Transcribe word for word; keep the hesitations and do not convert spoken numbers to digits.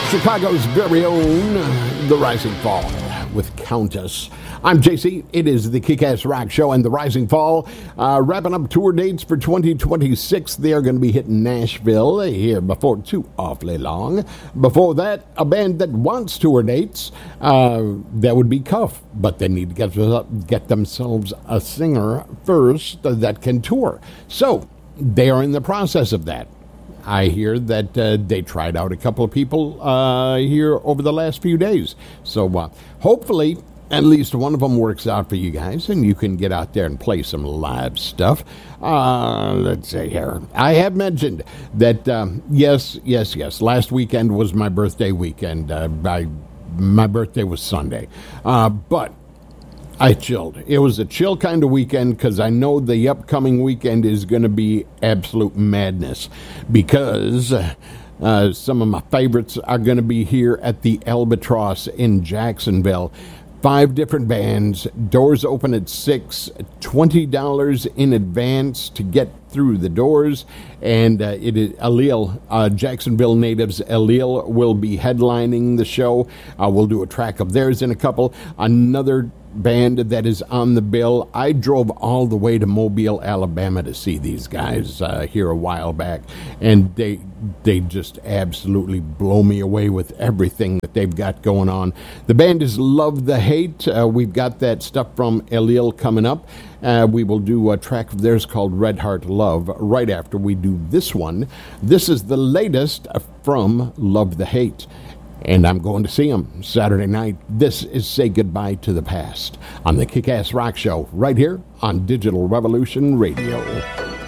Chicago's very own The Rising Fall with Countess. I'm J C. It is the Kick-Ass Rock Show and The Rising Fall. Uh, wrapping up tour dates for twenty twenty-six. They are going to be hitting Nashville here before too awfully long. Before that, a band that wants tour dates, uh, that would be Cuff. But they need to get, get themselves a singer first that can tour. So, they are in the process of that. I hear that uh, they tried out a couple of people uh, here over the last few days. So uh, hopefully at least one of them works out for you guys and you can get out there and play some live stuff. Uh, let's see here. I have mentioned that, um, yes, yes, yes, last weekend was my birthday weekend. Uh, I, my birthday was Sunday. Uh, but I chilled. It was a chill kind of weekend because I know the upcoming weekend is going to be absolute madness because uh, some of my favorites are going to be here at the Albatross in Jacksonville. Five different bands. Doors open at six. twenty dollars in advance to get through the doors. And uh, it is Allele, uh, Jacksonville natives. Allele will be headlining the show. Uh, we'll do a track of theirs in a couple. Another band that is on the bill. I drove all the way to Mobile, Alabama to see these guys uh, here a while back, and they they just absolutely blow me away with everything that they've got going on. The band is Love the Hate. Uh, we've got that stuff from Allele coming up. Uh, we will do a track of theirs called Red Heart Love right after we do this one. This is the latest from Love the Hate. And I'm going to see them Saturday night. This is Say Goodbye to the Past on the Kick-Ass Rock Show right here on Digital Revolution Radio.